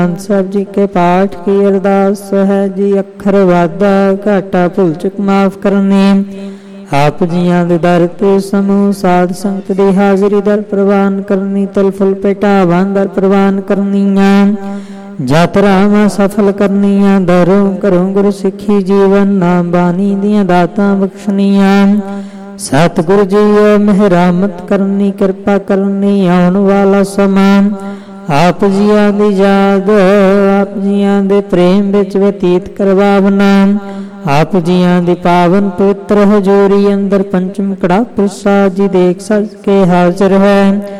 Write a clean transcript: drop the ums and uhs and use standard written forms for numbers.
ਸਾਹਿਬ ਜੀ ਕੇ ਪਾਠ ਕੀ ਅਰਦਾਸ ਹੈ ਜੀ। ਅੱਖਰ ਵਾਧਾ ਘਾਟਾ ਭੁੱਲ ਚੁੱਕ ਮਾਫ ਕਰਨੀ। ਆਪ ਜੀਆਂ ਦੇ ਦਰ ਤੇ ਸਮੂਹ ਸਾਧ ਸੰਗਤ ਦੀ ਹਾਜ਼ਰੀ ਦਰ ਪ੍ਰਵਾਨ ਕਰਨੀ। ਤਲ ਫੁੱਲ ਭੇਟਾਵਾਂ ਦਰ ਪ੍ਰਵਾਨ ਕਰਨੀਆਂ। ਯਾਤਰਾਵਾਂ ਸਫਲ ਕਰਨੀਆਂ। ਦਰੋਂ ਘਰੋਂ ਗੁਰ ਸਿੱਖੀ ਜੀਵਨ ਨਾਮ ਬਾਣੀ ਦੀਆਂ ਦਾਤਾਂ ਬਖਸ਼ਣੀਆਂ। ਸਤਿਗੁਰ ਜੀ ਮਿਹਰਾਮਤ ਕਰਨੀ ਕਿਰਪਾ ਕਰਨੀ। ਆਉਣ ਵਾਲਾ ਸਮਾਂ ਆਪ ਜੀਆਂ ਦੀ ਯਾਦ ਆਪ ਜੀਆਂ ਦੇ ਪ੍ਰੇਮ ਵਿੱਚ ਬਤੀਤ ਕਰਵਾਵਨਾ। ਆਪ ਜੀਆਂ ਦੀ ਪਾਵਨ ਪਵਿੱਤਰ ਹਜ਼ੂਰੀ ਅੰਦਰ ਪੰਚਮ ਕੜਾ ਪ੍ਰਸਾਦ ਜੀ ਦੇਖ ਸਜ ਕੇ ਹਾਜ਼ਰ ਹੈ।